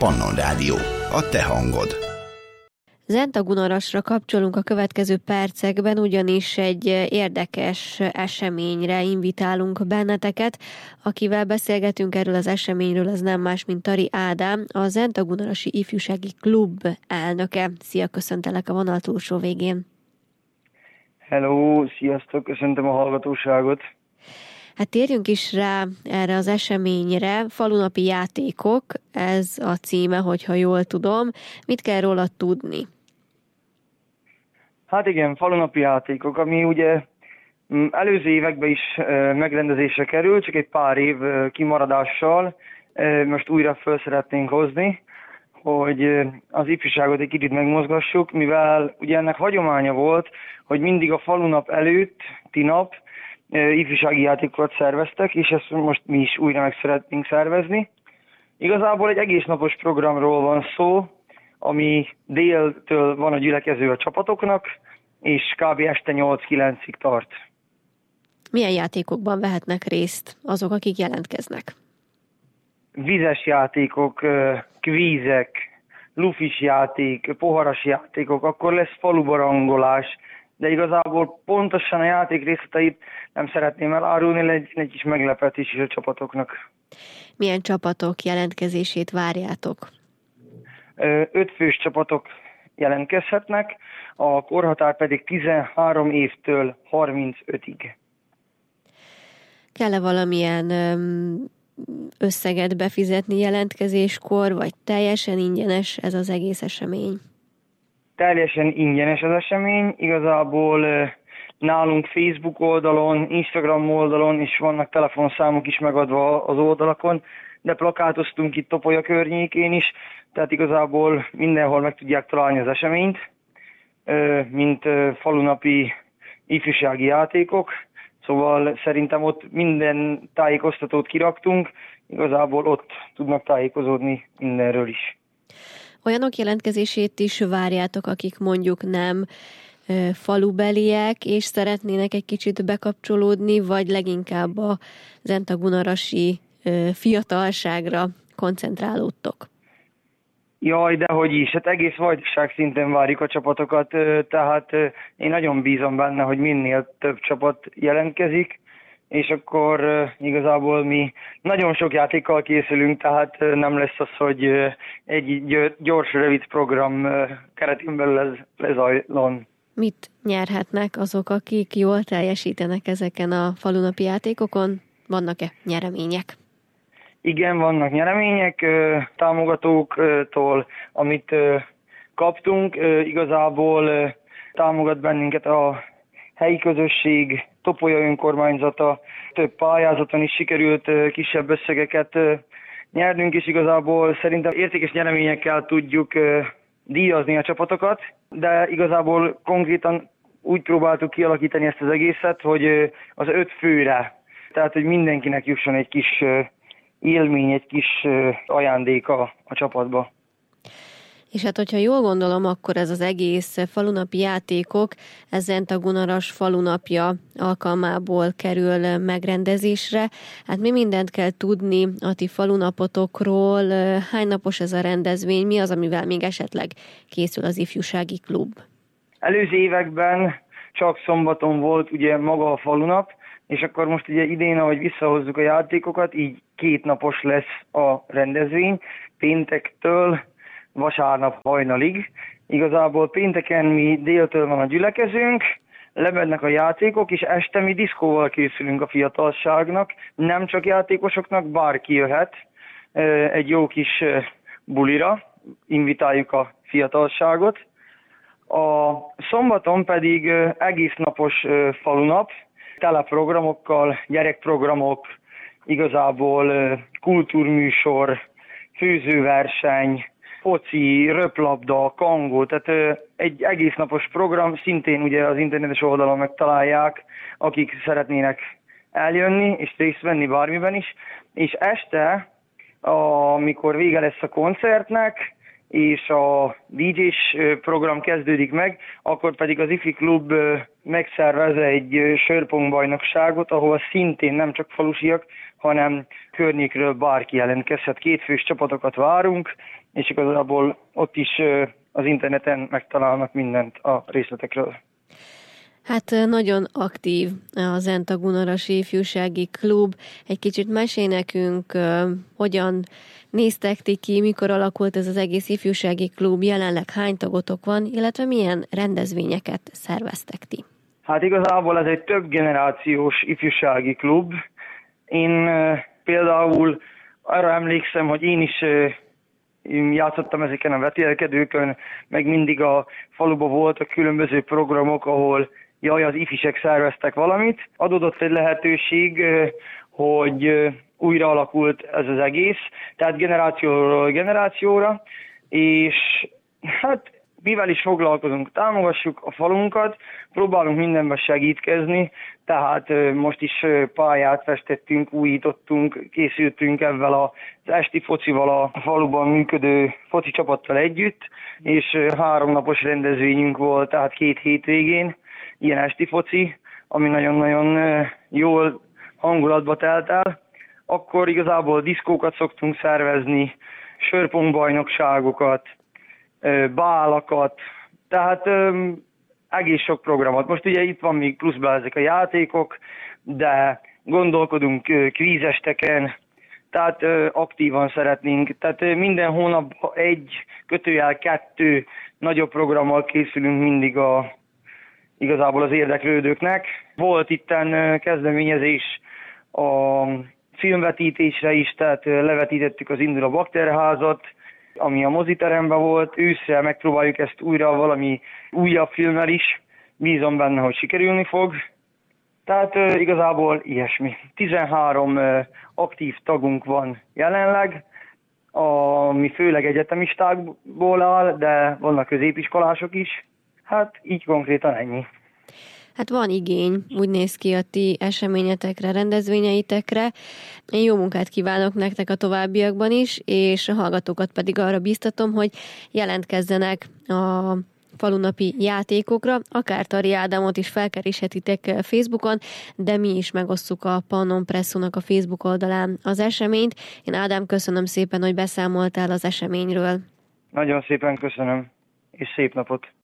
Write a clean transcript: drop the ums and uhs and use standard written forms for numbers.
Pannon Rádió, a te hangod. Zentagunarasra kapcsolunk a következő percekben, ugyanis egy érdekes eseményre invitálunk benneteket. Akivel beszélgetünk erről az eseményről, az nem más, mint Tari Ádám, a Zentagunarasi Ifjúsági Klub elnöke. Szia, köszöntelek a vonal túlsó végén. Hello, sziasztok, köszöntöm a hallgatóságot. Hát térjünk is rá erre az eseményre. Falunapi játékok, ez a címe, hogyha jól tudom. Mit kell róla tudni? Hát igen, falunapi játékok, ami ugye előző években is megrendezésre került, csak egy pár év kimaradással most újra föl szeretnénk hozni, hogy az ifjúságot egy kicsit megmozgassuk, mivel ugye ennek hagyománya volt, hogy mindig a falunap előtti nap ifjúsági játékokat szerveztek, és ezt most mi is újra meg szeretnénk szervezni. Igazából egy egész napos programról van szó, ami déltől van a gyülekező a csapatoknak, és kb. Este 8-9-ig tart. Milyen játékokban vehetnek részt azok, akik jelentkeznek? Vizes játékok, kvízek, lufis játék, poharas játékok, akkor lesz falubarangolás, de igazából pontosan a játék részleteit nem szeretném elárulni, legyen egy kis meglepetés is a csapatoknak. Milyen csapatok jelentkezését várjátok? 5 fős csapatok jelentkezhetnek, a korhatár pedig 13 évtől 35-ig. Kell-e valamilyen összeget befizetni jelentkezéskor, vagy teljesen ingyenes ez az egész esemény? Teljesen ingyenes az esemény, igazából nálunk Facebook oldalon, Instagram oldalon is vannak telefonszámok is megadva az oldalakon, de plakátoztunk itt Topolya környékén is, tehát igazából mindenhol meg tudják találni az eseményt, mint falunapi ifjúsági játékok, szóval szerintem ott minden tájékoztatót kiraktunk, igazából ott tudnak tájékozódni mindenről is. Olyanok jelentkezését is várjátok, akik mondjuk nem falubeliek, és szeretnének egy kicsit bekapcsolódni, vagy leginkább a zentagunarasi fiatalságra koncentrálódtok? Jaj, dehogy is, hát egész Vajdaság szinten várjuk a csapatokat, tehát én nagyon bízom benne, hogy minél több csapat jelentkezik, és akkor igazából mi nagyon sok játékkal készülünk, tehát nem lesz az, hogy egy gyors, rövid program keretén belül ez lezajlon. Mit nyerhetnek azok, akik jól teljesítenek ezeken a falunapi játékokon? Vannak-e nyeremények? Igen, vannak nyeremények támogatóktól, amit kaptunk. Igazából támogat bennünket a helyi közösség, Topolya önkormányzata, több pályázaton is sikerült kisebb összegeket nyernünk, és igazából szerintem értékes nyereményekkel tudjuk díjazni a csapatokat, de igazából konkrétan úgy próbáltuk kialakítani ezt az egészet, hogy az 5 főre, tehát hogy mindenkinek jusson egy kis élmény, egy kis ajándék a csapatba. És hát, hogyha jól gondolom, akkor ez az egész falunapi játékok, ez Zentagunaras falunapja alkalmából kerül megrendezésre. Hát mi mindent kell tudni a ti falunapotokról, hány napos ez a rendezvény, mi az, amivel még esetleg készül az ifjúsági klub? Előző években csak szombaton volt ugye maga a falunap, és akkor most ugye idén, ahogy visszahozzuk a játékokat, így 2 napos lesz a rendezvény, péntektől vasárnap hajnalig. Igazából pénteken mi déltől van a gyülekezőnk, lemennek a játékok, és este mi diszkóval készülünk a fiatalságnak, nem csak játékosoknak, bárki jöhet egy jó kis bulira, invitáljuk a fiatalságot. A szombaton pedig egész napos falunap, teleprogramokkal, gyerekprogramok, igazából kultúrműsor, főzőverseny, foci, röplabda, kangó, tehát egy egész napos program, szintén ugye az internetes oldalon megtalálják, akik szeretnének eljönni és részt venni bármiben is, és este, amikor vége lesz a koncertnek, és a DJ-s program kezdődik meg, akkor pedig az IFI klub megszervez egy sörpongbajnokságot, ahol szintén nem csak falusiak, hanem környékről bárki jelentkezhet. 2 fős csapatokat várunk, és igazából ott is az interneten megtalálnak mindent a részletekről. Hát nagyon aktív a Zenta-Gunarasi Ifjúsági Klub. Egy kicsit mesélj nekünk, hogyan néztek ti ki, mikor alakult ez az egész ifjúsági klub, jelenleg hány tagotok van, illetve milyen rendezvényeket szerveztek ti? Hát igazából ez egy több generációs ifjúsági klub. Én például arra emlékszem, hogy én is játszottam ezeken a vetélkedőkön, meg mindig a faluban voltak különböző programok, ahol az ifisek szerveztek valamit. Adódott egy lehetőség, hogy újra alakult ez az egész, tehát generációról generációra, és hát mivel is foglalkozunk, támogassuk a falunkat, próbálunk mindenben segítkezni, tehát most is pályát festettünk, újítottunk, készültünk ezzel az esti focival a faluban működő foci csapattal együtt, és 3 napos rendezvényünk volt, tehát 2 hétvégén, ilyen esti foci, ami nagyon-nagyon jól hangulatba telt el. Akkor igazából diszkókat szoktunk szervezni, sörpongbajnokságokat, bálakat, tehát egész sok programot. Most ugye itt van még pluszban ezek a játékok, de gondolkodunk kvízesteken, tehát aktívan szeretnénk. Tehát minden hónap 1-2 nagyobb programmal készülünk mindig igazából az érdeklődőknek. Volt itten kezdeményezés a filmvetítésre is, tehát levetítettük az Indul a Bakterházat, ami a moziteremben volt. Ősszel megpróbáljuk ezt újra valami újabb filmmel is. Bízom benne, hogy sikerülni fog. Tehát igazából ilyesmi. 13 aktív tagunk van jelenleg, ami főleg egyetemistákból áll, de vannak középiskolások is. Hát így konkrétan ennyi. Hát van igény, úgy néz ki a ti eseményetekre, rendezvényeitekre. Én jó munkát kívánok nektek a továbbiakban is, és a hallgatókat pedig arra bíztatom, hogy jelentkezzenek a falunapi játékokra. Akár Tari Ádámot is felkereshetitek Facebookon, de mi is megosszuk a Pannon Presszónak a Facebook oldalán az eseményt. Én Ádám, köszönöm szépen, hogy beszámoltál az eseményről. Nagyon szépen köszönöm, és szép napot!